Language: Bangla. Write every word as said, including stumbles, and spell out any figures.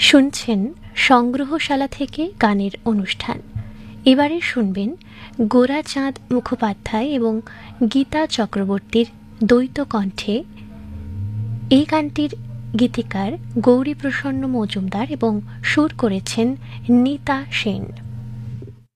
শুনছেন সংগ্রহশালা থেকে গানের অনুষ্ঠান। এবারে শুনবেন গোরাচাঁদ মুখোপাধ্যায় এবং গীতা চক্রবর্তীর দ্বৈত কণ্ঠে। এই গানটির গীতিকার গৌরীপ্রসন্ন মজুমদার এবং সুর করেছেন নিতা সেন।